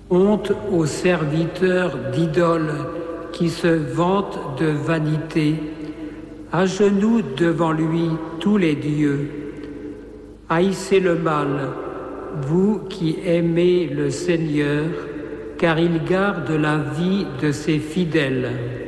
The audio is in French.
Honte aux serviteurs d'idoles qui se vantent de vanité. À genoux devant lui tous les dieux. Haïssez le mal, vous qui aimez le Seigneur, car il garde la vie de ses fidèles.